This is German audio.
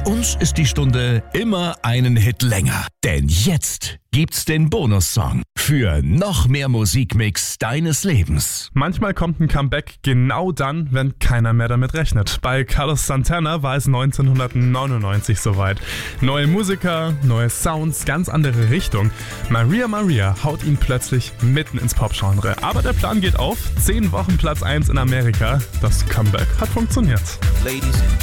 Uns ist die Stunde immer einen Hit länger. Denn jetzt gibt's den Bonussong für noch mehr Musikmix deines Lebens. Manchmal kommt ein Comeback genau dann, wenn keiner mehr damit rechnet. Bei Carlos Santana war es 1999 soweit. Neue Musiker, neue Sounds, ganz andere Richtung. Maria Maria haut ihn plötzlich mitten ins Pop-Genre. Aber der Plan geht auf. 10 Wochen Platz 1 in Amerika. Das Comeback hat funktioniert. Ladies